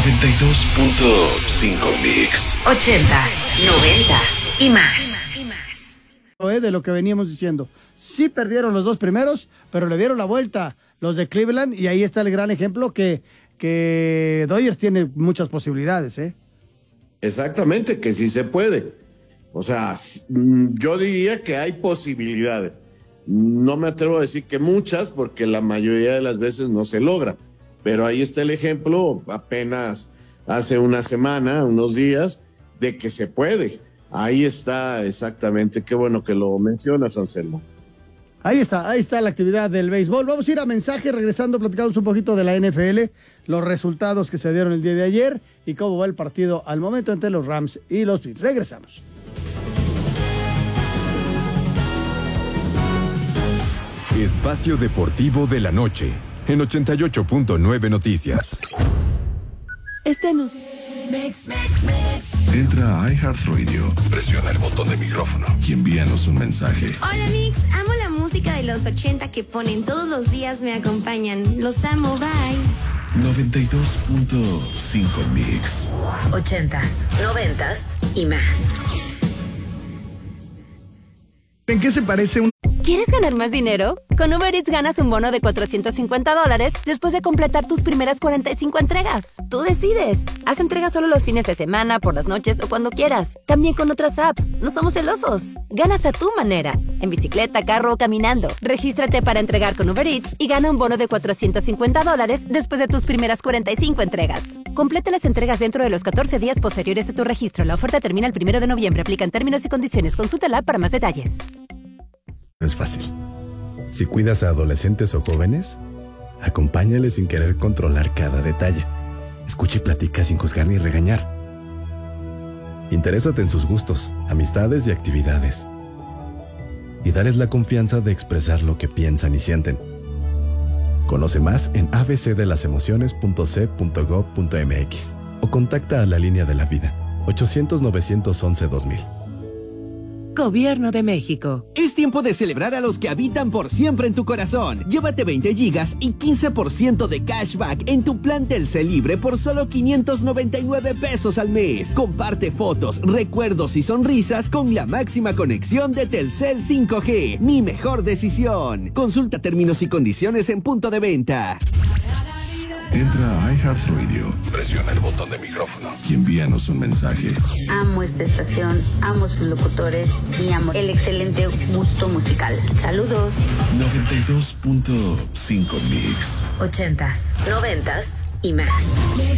92.5 Mix. 80s, 90s y más. De lo que veníamos diciendo. Sí perdieron los dos primeros, pero le dieron la vuelta los de Cleveland y ahí está el gran ejemplo que Dodgers tiene muchas posibilidades, ¿eh? Exactamente, que sí se puede. O sea, yo diría que hay posibilidades. No me atrevo a decir que muchas, porque la mayoría de las veces no se logra. Pero ahí está el ejemplo, apenas hace una semana, unos días, de que se puede. Ahí está exactamente, qué bueno que lo mencionas, Anselmo. Ahí está la actividad del béisbol. Vamos a ir a mensaje, regresando, platicamos un poquito de la NFL, los resultados que se dieron el día de ayer y cómo va el partido al momento entre los Rams y los Bills. Regresamos. Espacio Deportivo de la Noche, en 88.9 Noticias. Entra a iHeartRadio, presiona el botón de micrófono y envíanos un mensaje. Hola Mix, amo la música de los 80 que ponen todos los días, me acompañan. Los amo, bye. 92.5 Mix. 80s, 90s y más. ¿En qué se parece un... ¿Quieres ganar más dinero? Con Uber Eats ganas un bono de $450 después de completar tus primeras 45 entregas. Tú decides. Haz entregas solo los fines de semana, por las noches o cuando quieras. También con otras apps. No somos celosos. Ganas a tu manera. En bicicleta, carro o caminando. Regístrate para entregar con Uber Eats y gana un bono de $450 después de tus primeras 45 entregas. Completa las entregas dentro de los 14 días posteriores a tu registro. La oferta termina el 1 de noviembre. Aplican términos y condiciones. Consulta la app para más detalles. No es fácil. Si cuidas a adolescentes o jóvenes, acompáñales sin querer controlar cada detalle. Escucha y platica sin juzgar ni regañar. Interésate en sus gustos, amistades y actividades. Y dales la confianza de expresar lo que piensan y sienten. Conoce más en abcdelasemociones.c.gov.mx o contacta a la línea de la vida 800-911-2000. Gobierno de México. Es tiempo de celebrar a los que habitan por siempre en tu corazón. Llévate 20 gigas y 15% de cashback en tu plan Telcel Libre por solo 599 pesos al mes. Comparte fotos, recuerdos y sonrisas con la máxima conexión de Telcel 5G. Mi mejor decisión. Consulta términos y condiciones en punto de venta. Entra a iHeartRadio, presiona el botón de micrófono y envíanos un mensaje. Amo esta estación, amo sus locutores y amo el excelente gusto musical. Saludos. 92.5 Mix. 80s, 90s y más.